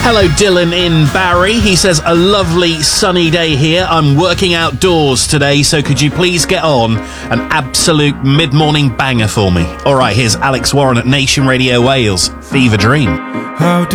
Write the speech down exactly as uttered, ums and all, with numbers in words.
Hello, Dylan in Barry. He says, a lovely sunny day here. I'm working outdoors today, so could you please get on an absolute mid-morning banger for me? All right, here's Alex Warren at Nation Radio Wales, Fever Dream. How